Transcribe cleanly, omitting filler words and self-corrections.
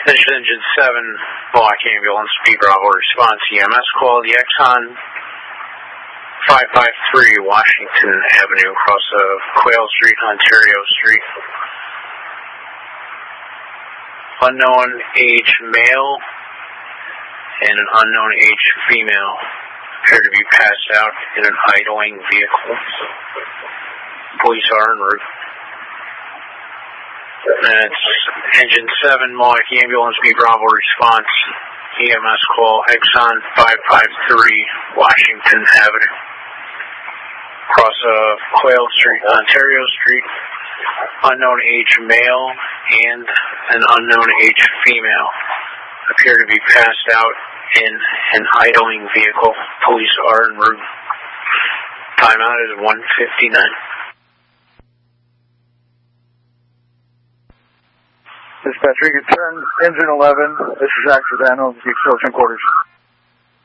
This is Engine 7, Black Ambulance, B Bravo response, EMS call, the Exxon 553 Washington Avenue, across Quail Street, Ontario Street. Unknown age male and an unknown age female appear to be passed out in an idling vehicle. Police are en route. That's Engine 7, Mohawk Ambulance, B Bravo response, EMS call, Exxon 553 Washington Avenue. Across Quail Street, Ontario Street, unknown age male and an unknown age female appear to be passed out in an idling vehicle. Police are en route. Timeout is 1:59. Dispatch, return engine 11. This is accidental. The explosion quarters.